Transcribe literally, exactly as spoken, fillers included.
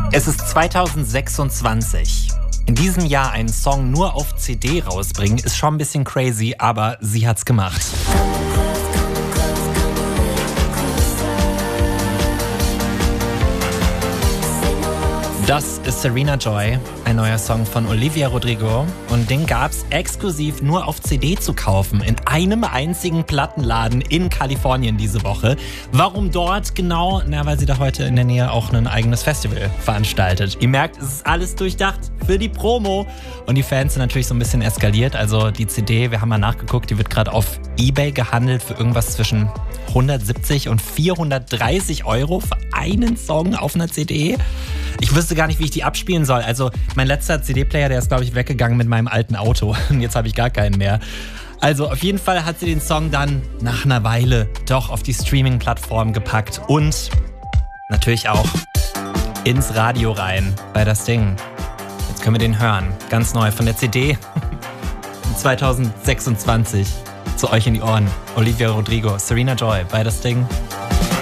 Es ist zweitausendsechsundzwanzig. In diesem Jahr einen Song nur auf C D rausbringen, ist schon ein bisschen crazy, aber sie hat's gemacht. Das ist Serena Joy, ein neuer Song von Olivia Rodrigo. Und den gab's exklusiv nur auf C D zu kaufen, in einem einzigen Plattenladen in Kalifornien diese Woche. Warum dort genau? Na, weil sie da heute in der Nähe auch ein eigenes Festival veranstaltet. Ihr merkt, es ist alles durchdacht für die Promo. Und die Fans sind natürlich so ein bisschen eskaliert. Also die C D, wir haben mal nachgeguckt, die wird gerade auf eBay gehandelt für irgendwas zwischen hundertsiebzig und vierhundertdreißig Euro für einen Song auf einer C D. Ich wüsste gar nicht, wie ich die abspielen soll. Also mein letzter C D-Player, der ist, glaube ich, weggegangen mit meinem alten Auto. Und jetzt habe ich gar keinen mehr. Also auf jeden Fall hat sie den Song dann nach einer Weile doch auf die Streaming-Plattform gepackt. Und natürlich auch ins Radio rein bei das Ding. Jetzt können wir den hören. Ganz neu von der C D. zweitausendsechsundzwanzig. Zu euch in die Ohren. Olivia Rodrigo, Serena Joy bei das Ding.